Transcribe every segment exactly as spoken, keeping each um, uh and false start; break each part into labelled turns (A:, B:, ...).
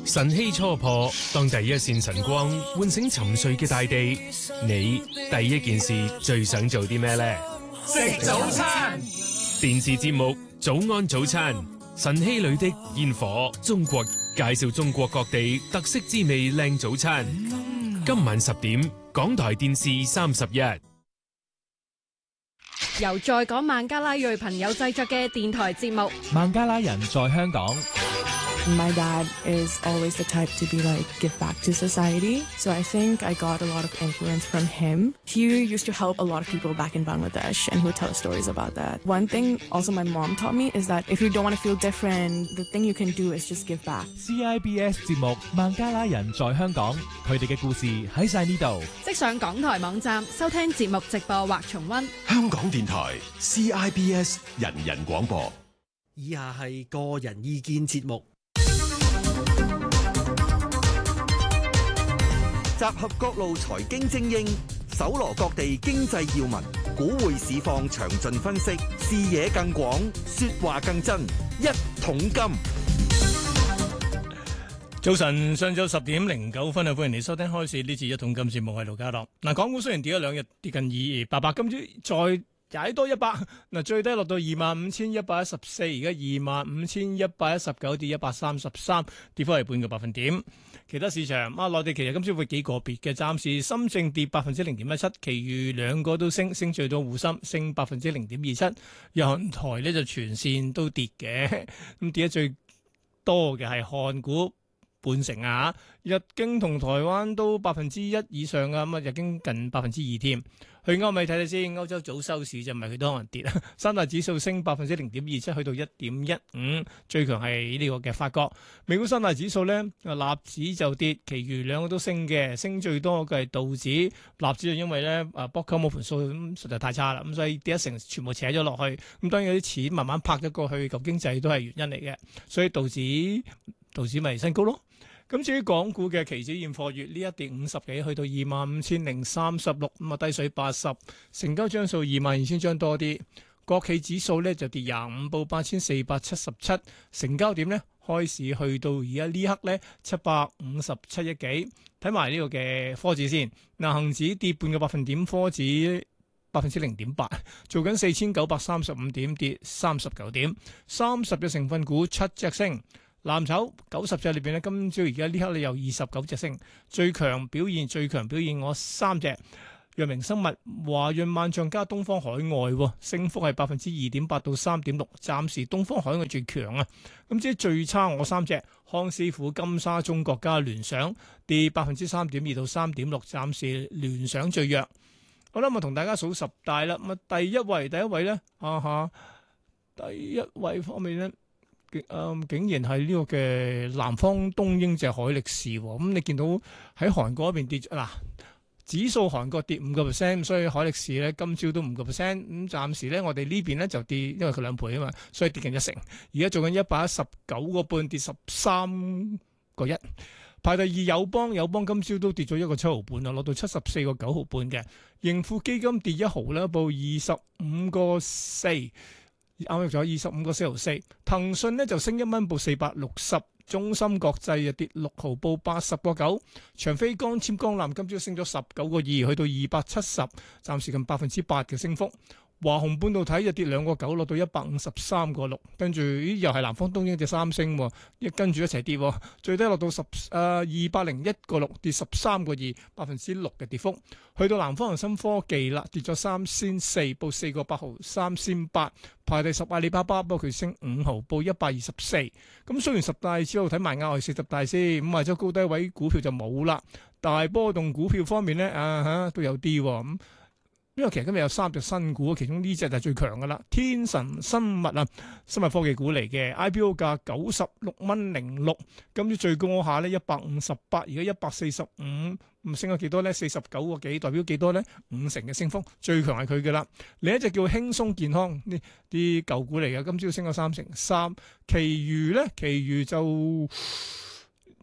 A: 晨曦初破，當第一線晨光喚醒沉睡嘅大地，你第一件事最想做啲咩呢？
B: 食早餐。
A: 電視節目《早安早餐》，晨曦裏的煙火，中國介紹中國各地特色滋味靚早餐。今晚十點，港台電視三十一。
C: 由在港孟加拉裔朋友製作嘅電台節目《
D: 孟加拉人在香港》。
E: My dad is always the type to be like, give back to society. So I think I got a lot of influence from him. He used to help a lot of people back in Bangladesh and he would tell us stories about that. One thing also my mom taught me is that if you don't want to feel different, the thing you can do is just give back.
D: C I B S 節目《孟加拉人在香港》，佢哋嘅故事喺晒呢度。
C: 即上港台網站收聽節目直播或重溫。
F: 香港電台 C I B S 人人廣播。
G: 以下係個人意見節目。集合各路財經精英，搜羅各地經濟要聞，股匯市況詳盡分析，視野更廣，說話更真。一桶金，
B: 早晨，上晝十點零九分啊！歡迎你收聽開市呢次一桶金節目，係盧家樂。嗱，港股雖然跌咗兩日，跌近二八百，今朝再踩多一百，嗱，最低落到二萬五千一百一十四，而家二萬五千一百一十九，跌一百三十三，跌幅係半個百分點。其他市場啊，內地其實今朝會幾個別嘅，暫時深證跌百分之零點一七，其餘兩個都升，升最多滬深升百分之零點二七，日韓台呢就全線都跌嘅，咁跌得最多嘅係韓股半成啊，日經同台灣都百分之一以上啊，咁啊日經近百分之二添。去歐美睇睇先，歐洲早收市就唔係佢都可能跌啊。三大指數升百分之零點二七，去到一點一五，最強係呢個嘅法國。美股三大指數咧，納指就跌，其餘兩個都升嘅，升最多嘅係道指，納指就因為咧啊波溝冇盤數咁實在太差啦，咁所以跌一成全部扯咗落去。咁當然有啲錢慢慢拍咗過去，舊經濟都係原因嚟嘅，所以道指道指咪新高咯。咁至於港股嘅期指現貨月呢一跌五十幾，去到二萬五千零三十六，咁啊低水八十，成交張數二萬二千張多啲。國企指數咧就跌廿五，報八千四百七十七，成交點咧開市去到而家呢刻咧七百五十七億幾。睇埋呢個嘅科指先，嗱恒指跌半個百分點，科指百分之零點八，做緊四千九百三十五點，跌三十九點，三十隻成分股七隻升。藍籌九十隻裏邊咧，今朝而家呢刻你有二十九隻升，最強表現最強表現我三隻，藥明生物、華潤萬象加東方海外，升幅係百分之二點八到三點六，暫時東方海外最強啊！咁即係最差我三隻，康師傅、金沙中國加聯想跌百分之三點二到三點六，暫時聯想最弱。好啦，我同大家數十大啦，咁啊第一位第一位咧，啊哈，第一位方面咧。誒、嗯、竟然係呢個嘅南方東英隻海力士喎，咁、嗯、你見到喺韓國嗰邊跌嗱、啊，指數韓國跌五個 percent， 所以海力士咧今朝都五個 percent，咁暫時咧我哋呢邊咧就跌，因為佢兩倍啊嘛，所以跌近一成。而家做緊一百一十九個半，跌十三個一。排第二友邦，友邦今朝都跌咗一個七毫半啊，落到七十四個九毫半嘅。盈富基金跌一毫啦，報二十五個四。啱啱咗二十五個四毫四，騰訊呢就升一蚊，報四百六十，中芯國際啊跌六毫，報八十個九，長飛光纖光纜今朝升咗十九個二，去到二百七十，暫時近百分之八嘅升幅。華虹半導體就跌兩個九，落到一百五十三個六，跟住咦又係南方東英隻三星，一跟住一齊跌，最低落到十誒二百零一個六，跌十三個二，百分之六嘅跌幅。去到南方恒生科技啦，跌咗三仙四，報四個八毫三仙八，排第十。阿里巴巴不過佢升五毫，報一百二十四。咁雖然十大之後睇埋額外四十大先，咁或者高低位股票就冇啦。大波動股票方面咧，啊嚇都有啲咁。嗯因為其實今日有三隻新股，其中呢隻就係最強噶啦，天神生物啊，生物科技股嚟嘅 I P O 價九十六蚊零六，今朝最高下咧一百五十八，而家一百四十五，咁升咗幾多咧？四十九個幾，代表幾多咧？五成嘅升幅，最強係佢嘅啦。另一隻叫輕鬆健康，呢啲舊股嚟嘅，今朝升咗三成三，其餘咧，其餘就。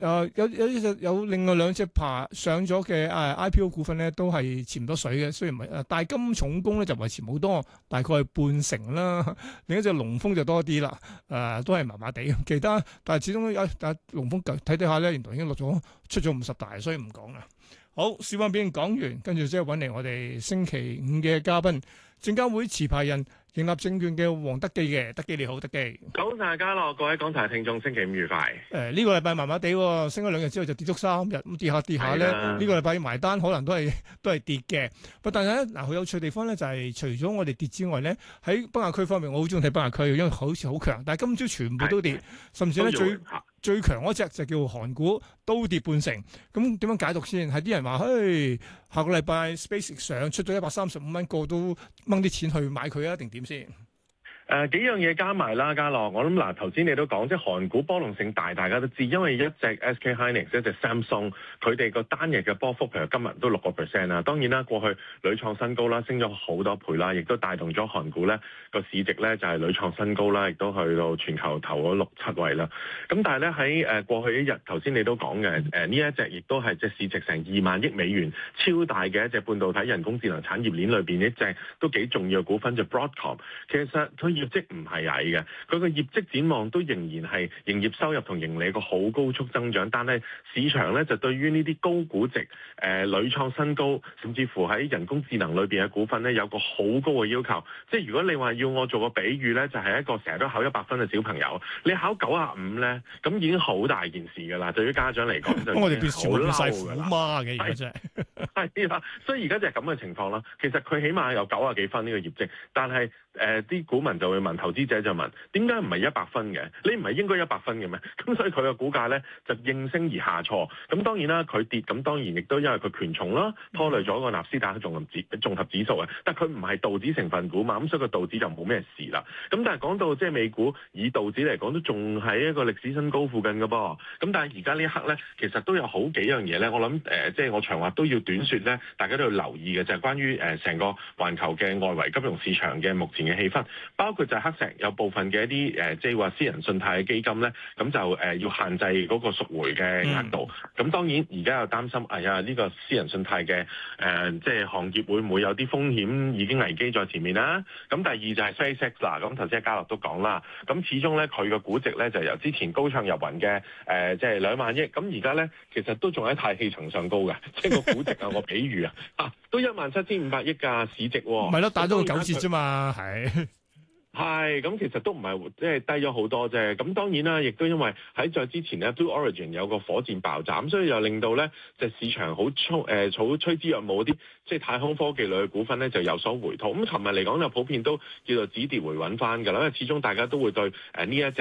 B: 誒有有呢隻有另外兩隻爬上咗嘅誒 I P O 股份咧，都係潛唔多水嘅，雖然唔係誒，但係金重工咧就維持冇多，大概係半成啦。另一隻龍豐就多啲啦，誒、呃、都係麻麻地。其他但係始終有但係龍豐睇睇下咧，原來已經落咗出咗五十大，所以唔講啦。好，小方面講完，跟住即係揾嚟我哋星期五嘅嘉賓，證監會持牌人盈立證券嘅黃德基嘅，德基你好，德基。
H: 早晨嘉樂，各位港台聽眾，星期五愉快。誒、
B: 呃，呢、這個禮拜麻麻地，升咗兩日之後就跌足三日，咁跌下跌下咧，呢、這個禮拜埋單可能都係都係跌嘅。不但係咧，嗱，好有趣地方咧就係、是、除咗我哋跌之外咧，喺北亞區方面，我好中意睇北亞區，因為好似好強，但係今朝全部都跌，甚至咧最最強嗰隻就叫韓股都跌半成。咁點樣解讀先？係啲人話，嘿，下個禮拜 SpaceX 上出咗一百三十五蚊，個都掹啲錢去買佢啊，定點先？
H: 誒、呃、幾樣嘢加埋啦，嘉樂，我諗嗱頭先你都講，即係韓股波動性大，大家都知，因為一隻 S K Hynix 一隻 Samsung，佢哋個單日嘅波幅，譬如今日都六個 percent 啦。當然啦，過去屢創新高啦，升咗好多倍啦，亦都帶動咗韓股咧個市值咧就係屢創新高啦，亦都去到全球頭嗰六七位啦。咁但係咧喺誒過去一日，頭先你都講嘅誒呢一隻亦都係隻市值成二萬億美元超大嘅一隻半導體人工智能產業鏈裏邊一隻都幾重要嘅股份，就 Broadcom。其實佢業績唔係矮嘅，佢個業績展望都仍然係營業收入同盈利個好高速增長，但係市場咧就對於呢啲高估值、誒屢創新高，甚至乎喺人工智能裏邊嘅股份咧有個好高嘅要求。即係如果你話要我做個比喻咧，就係、是、一個成日都考一百分嘅小朋友，你考九啊五咧，咁已經好大件事㗎啦。對於家長嚟講就我哋變好嬲㗎啦，媽嘅而家真係係啦，所以而家就係咁嘅情況啦。其實佢起碼有九啊幾分呢個業績，但係誒啲股民就會問，投資者就問，點解唔係一百分嘅？你唔係應該一百分嘅咩？咁所以佢嘅股價咧就應聲而下挫。咁當然啦，佢跌，咁當然亦都因為佢權重啦，拖累咗個納斯達克綜合指綜合指數啊。但佢唔係道指成分股嘛，咁所以個道指就冇咩事啦。咁但係講到即係美股以道指嚟講，都仲喺一個歷史新高附近嘅噃。咁但係而家呢一刻咧，其實都有好幾樣嘢咧。我諗誒、呃，即係我長話都要短説咧，大家都要留意嘅就係、是、關於誒成個環球嘅外圍金融市場嘅目前嘅氣氛，包括就係黑石有部分嘅一啲誒，即係話私人信貸嘅基金咧，咁就誒、呃、要限制嗰個贖回嘅額度。咁、嗯、當然而家又擔心，哎呀呢、這個私人信貸嘅誒，即係行業會唔會有啲風險已經危機在前面啦？咁第二就係 SpaceX 啦，咁頭先嘉樂都講啦，咁始終咧佢嘅估值咧就由之前高唱入雲嘅誒，即係兩萬億，咁而家咧其實都仲喺大氣層上高嘅，即係個估值啊，我比喻啊，啊都一萬七千五百億㗎市值喎、哦，
B: 唔係咯，打咗個九折啫嘛，係。
H: 係，咁其實都唔係即係低咗好多啫。咁當然啦，亦都因為喺再之前咧，Blue Origin 有個火箭爆炸，咁所以又令到咧就市場好衝誒，草趨之若鶩啲即係太空科技類嘅股份咧就有所回吐。咁尋日嚟講就普遍都叫做止跌回穩翻㗎啦，因為始終大家都會對誒呢一隻